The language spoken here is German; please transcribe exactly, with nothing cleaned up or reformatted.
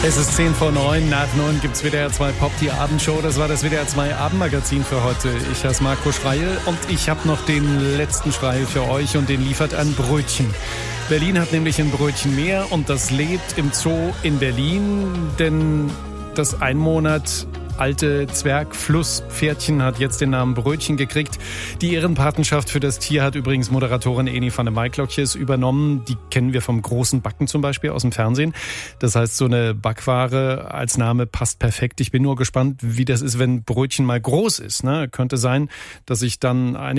Es ist zehn vor neun, nach neun gibt's W D R zwei Pop, die Abendshow. Das war das W D R zwei Abendmagazin für heute. Ich heiße Marco Schreil und ich habe noch den letzten Schreil für euch und den liefert ein Brötchen. Berlin hat nämlich ein Brötchen mehr und das lebt im Zoo in Berlin, denn das ein Monat alte Zwergflusspferdchen hat jetzt den Namen Brötchen gekriegt. Die Ehrenpatenschaft für das Tier hat übrigens Moderatorin Eni van der Maiklokjes übernommen. Die kennen wir vom großen Backen zum Beispiel aus dem Fernsehen. Das heißt, so eine Backware als Name passt perfekt. Ich bin nur gespannt, wie das ist, wenn Brötchen mal groß ist. Ne? Könnte sein, dass ich dann eine